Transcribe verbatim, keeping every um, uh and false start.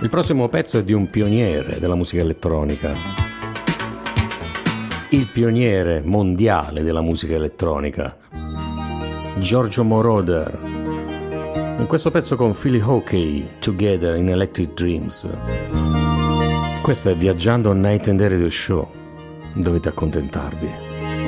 Il prossimo pezzo è di un pioniere della musica elettronica, il pioniere mondiale della musica elettronica, Giorgio Moroder, in questo pezzo con Philly Hawkey, Together in Electric Dreams. Questo è Viaggiando Night and Radio Show, dovete accontentarvi.